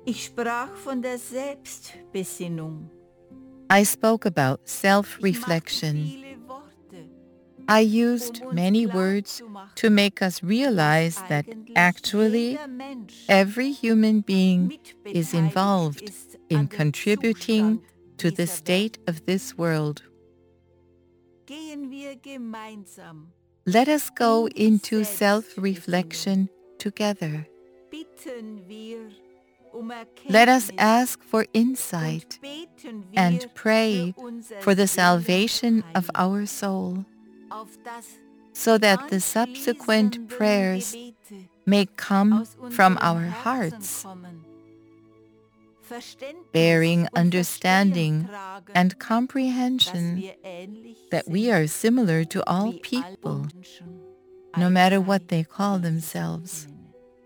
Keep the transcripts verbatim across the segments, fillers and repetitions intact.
Ich sprach von der Selbstbesinnung. I spoke about Ich machte self-reflection. viele Worte, I um used uns many words to glaubzumachen, make us realize dass that eigentlich actually jeder Mensch every human being is mitbeteiligt involved ist in an dem contributing Zustand to the dieser state Welt. of this world. Gehen wir gemeinsam Let us go in die into Selbstbesinnung. self-reflection together. Bitten wir um Let us Erkenntnis ask for und insight beten wir and für pray unser for the salvation of Seelenheil, our soul, auf das so die that the subsequent anschließenden prayers Gebete may come aus from unserem our Herzen hearts, kommen, Verständnis bearing und understanding Verstehen tragen, and dass comprehension wir ähnlich that we sind are similar to all wie alle people, Menschen no matter allzeit what they call in dieser themselves. Welt.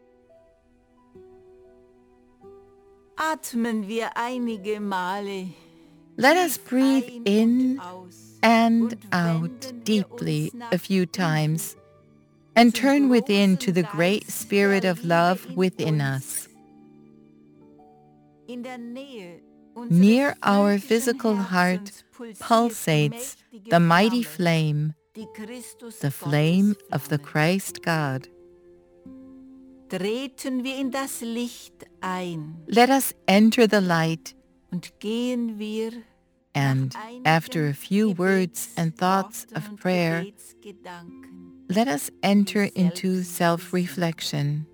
Atmen wir einige Male Let us tief breathe ein in und aus and und out wenden wir deeply uns nach a few innen times and zum turn within to großen the great Geist spirit der of Liebe love in within uns. us. In der Nähe Near unseres our physischen physical heart Herzens pulsiert die pulsates mächtige the mighty Flamme, flame, die Christus the flame of the Gottesflamme. Christ God. Treten wir in das Licht ein Let us enter the light, und gehen wir and nach after a einigen few words and thoughts Gebetsworten of und prayer, Gebetsgedanken let us enter in into Selbstbesinnung. self-reflection.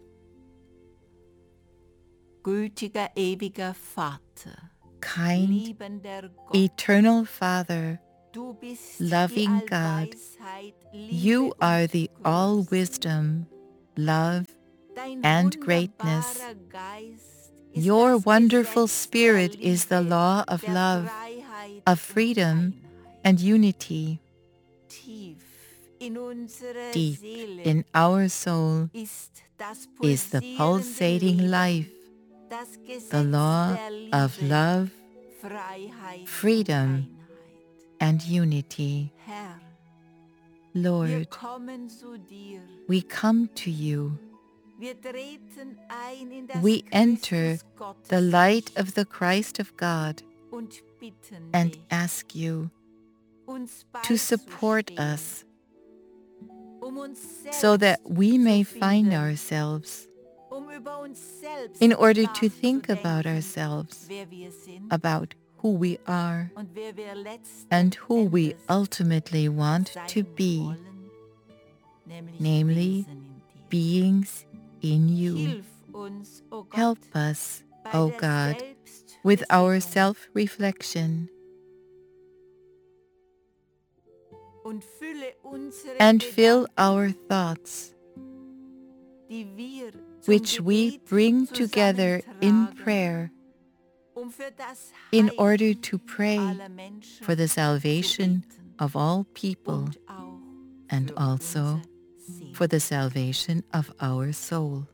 Gütiger, ewiger Vater, Kind, liebender Gott, eternal Father, du bist loving die God, Allweisheit, Liebe you are und the Größe. all-wisdom, love, Dein and greatness. wunderbarer Geist ist Your das wonderful Gesetz Spirit der is the Liebe, law of der love, Freiheit of und freedom, Einheit. and unity. Tief in unserer Deep Seele in our soul ist das is the pulsierende pulsating Leben, life, das the Gesetz law der of Liebe, love, Freiheit freedom, und Einheit. and unity. Herr, wir Lord, kommen zu dir. we come to you. Wir treten ein in das We enter Christus Gottes the light Licht of the Christ of God und bitten and dich, ask you uns to support beizustehen, us um uns so that selbst we may zu find finden, ourselves, um über uns selbst in order to think about nachzudenken, ourselves, wer wir sind about who we are, und wer wir letzten and who we Endes ultimately want sein to be, wollen, nämlich namely Wesen in dir. beings in you. Hilf uns, o Gott, Help us, bei O der God, with our Selbstbesinnung self-reflection, und fülle unsere and fill Gedanken, our thoughts, die wir zum which we Gebet bring together in zusammentragen, prayer, um für das in Heil order to pray aller Menschen for the zu salvation beten of all people, und auch and für also unsere Seele. for the salvation of our soul.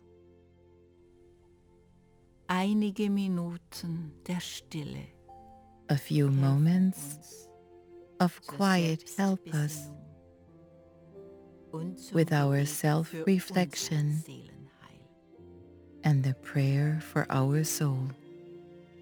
Einige Minuten der Stille A few helfen moments uns of zur quiet help us Selbstbesinnung und zum with our Gebet für unser self-reflection Seelenheil. and the prayer for our soul.